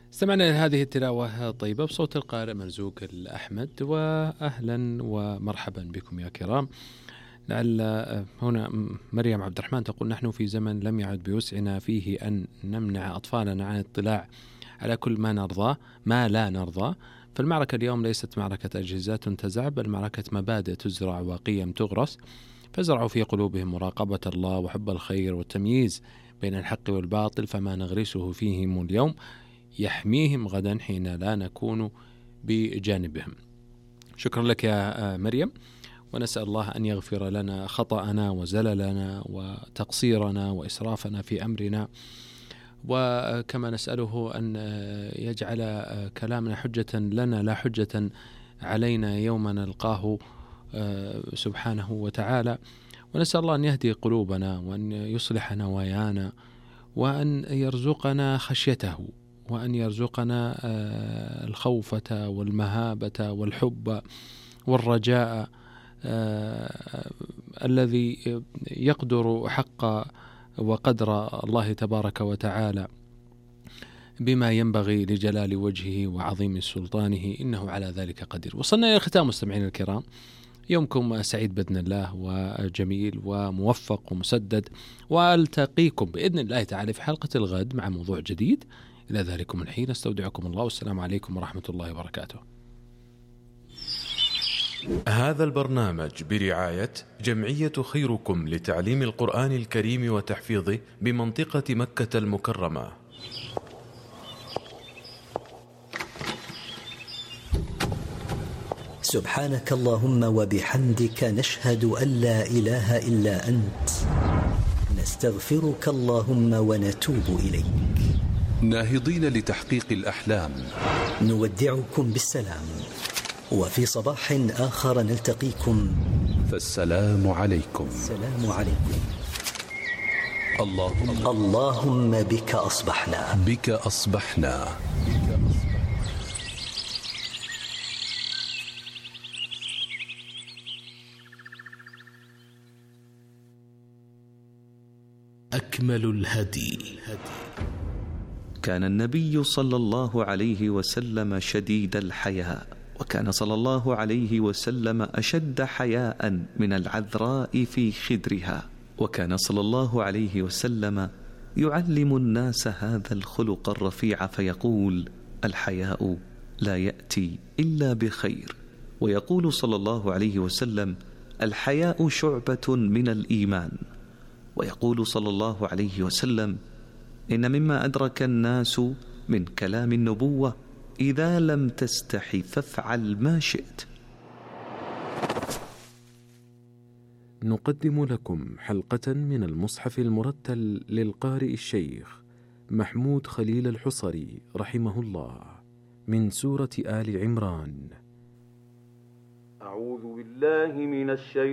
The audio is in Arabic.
استمعنا إلى هذه التلاوة الطيبة بصوت القارئ مرزوق الأحمد، وأهلا ومرحبا بكم يا كرام. لعل هنا مريم عبد الرحمن تقول: نحن في زمن لم يعد بوسعنا فيه أن نمنع أطفالنا عن الاطلاع على كل ما لا نرضى. فالمعركة اليوم ليست معركة أجهزة تنتزع، بل معركة مبادئ تزرع وقيم تغرس. فازرعوا في قلوبهم مراقبة الله وحب الخير والتمييز بين الحق والباطل، فما نغرسه فيهم اليوم يحميهم غدا حين لا نكون بجانبهم. شكرا لك يا مريم، ونسأل الله أن يغفر لنا خطأنا وزللنا وتقصيرنا وإسرافنا في أمرنا، وكما نسأله أن يجعل كلامنا حجة لنا لا حجة علينا يوم نلقاه سبحانه وتعالى. ونسأل الله أن يهدي قلوبنا وأن يصلح نوايانا وأن يرزقنا خشيته، وأن يرزقنا الخوفة والمهابة والحب والرجاء الذي يقدر حق وقدر الله تبارك وتعالى بما ينبغي لجلال وجهه وعظيم سلطانه، إنه على ذلك قدير. وصلنا إلى الختام مستمعين الكرام، يومكم سعيد بإذن الله وجميل وموفق ومسدد، وألتقيكم بإذن الله تعالى في حلقة الغد مع موضوع جديد. إلى ذلكم الحين استودعكم الله، والسلام عليكم ورحمة الله وبركاته. هذا البرنامج برعاية جمعية خيركم لتعليم القرآن الكريم وتحفيظه بمنطقة مكة المكرمة. سبحانك اللهم وبحمدك، نشهد أن لا إله إلا أنت، نستغفرك اللهم ونتوب إليك. ناهضين لتحقيق الأحلام، نودعكم بالسلام، وفي صباح آخر نلتقيكم، فالسلام عليكم. السلام عليكم. اللهم بك أصبحنا، بك أصبحنا. أكمل الهدي. كان النبي صلى الله عليه وسلم شديد الحياء، وكان صلى الله عليه وسلم أشد حياء من العذراء في خدرها، وكان صلى الله عليه وسلم يعلم الناس هذا الخلق الرفيع فيقول: الحياء لا يأتي إلا بخير. ويقول صلى الله عليه وسلم: الحياء شعبة من الإيمان. ويقول صلى الله عليه وسلم: إن مما أدرك الناس من كلام النبوة: إذا لم تستحي فافعل ما شئت. نقدم لكم حلقة من المصحف المرتل للقارئ الشيخ محمود خليل الحصري رحمه الله، من سورة آل عمران. أعوذ بالله من الشيطان